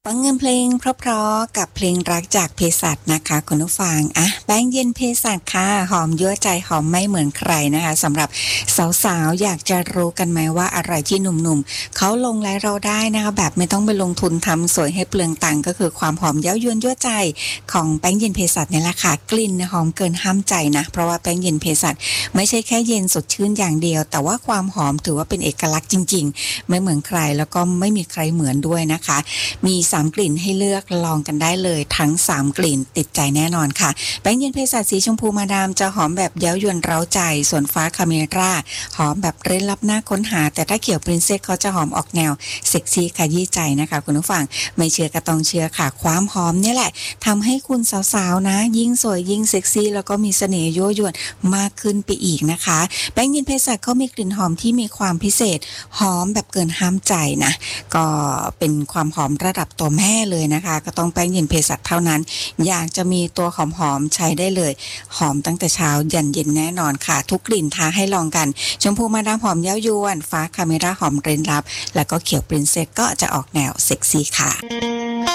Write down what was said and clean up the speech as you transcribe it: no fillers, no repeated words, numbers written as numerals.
ฟังเงินเพลงเพราะๆกับเพลงรักจากเภสัชนะคะคุณผู้ฟังแป้งเย็นเภสัชค่ะหอมยั่วใจหอมไม่เหมือนใครนะคะสำหรับสาวๆอยากจะรู้กันไหมว่าอะไรที่หนุ่มๆเขาลงไลน์เราได้นะคะแบบไม่ต้องไปลงทุนทำสวยให้เปลืองตังค์ก็คือความหอมเย้ายวนยั่วใจของแป้งเย็นเภสัชนี่แหละค่ะกลิ่นหอมเกินห้ามใจนะเพราะว่าแป้งเย็นเภสัชไม่ใช่แค่เย็นสดชื่นอย่างเดียวแต่ว่าความหอมถือว่าเป็นเอกลักษณ์จริงๆไม่เหมือนใครแล้วก็ไม่มีใครเหมือนด้วยนะคะมี3กลิ่นให้เลือกลองกันได้เลยทั้ง3กลิ่นติดใจแน่นอนค่ะแป้งเย็นเภสัชสีชมพูมาดามจะหอมแบบเย้ายวนเร้าใจส่วนฟ้าคาเมราหอมแบบเร้นลับหน้าค้นหาแต่ถ้าเขียวปรินเซสเขาจะหอมออกแนวเซ็กซี่ขยี้ใจนะคะคุณผู้ฟังไม่เชื่อก็ต้องเชื่อค่ะความหอมเนี่ยแหละทำให้คุณสาวๆนะยิ่งสวยยิ่งเซ็กซี่แล้วก็มีเสน่ห์ยั่วยวนมากขึ้นไปอีกนะคะแป้งเย็นเภสัชเขามีกลิ่นหอมที่มีความพิเศษหอมแบบเกินห้ามใจนะก็เป็นความหอมระดับตัวแม่เลยนะคะก็ต้องแป้งเย็นเภสัชเท่านั้นอยากจะมีตัวหอมๆใช้ได้เลยหอมตั้งแต่เช้ายันเย็นแน่นอนค่ะทุกกลิ่นท้าให้ลองกันชมพูมาดามหอมเย้ายวนฟ้าคาเมราหอมเร้นลับแล้วก็เขียวปรินเซสก็จะออกแนวเซ็กซี่ค่ะ